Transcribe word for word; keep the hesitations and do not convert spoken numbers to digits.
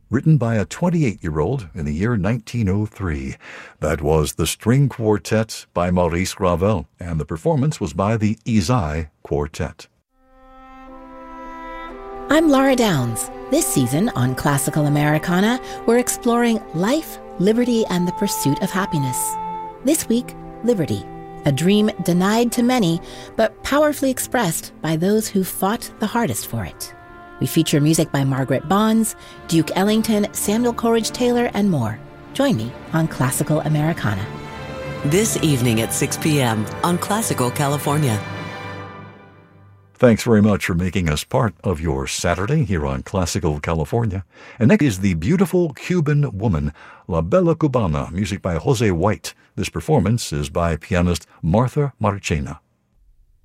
written by a twenty-eight-year-old in the year nineteen oh three. That was the String Quartet by Maurice Ravel, and the performance was by the Ysaÿe Quartet. I'm Laura Downs. This season on Classical Americana, we're exploring life, liberty, and the pursuit of happiness. This week, liberty, a dream denied to many, but powerfully expressed by those who fought the hardest for it. We feature music by Margaret Bonds, Duke Ellington, Samuel Coleridge Taylor, and more. Join me on Classical Americana. This evening at six p.m. on Classical California. Thanks very much for making us part of your Saturday here on Classical California. And next is the beautiful Cuban woman, La Bella Cubana, music by Jose White. This performance is by pianist Martha Marchena.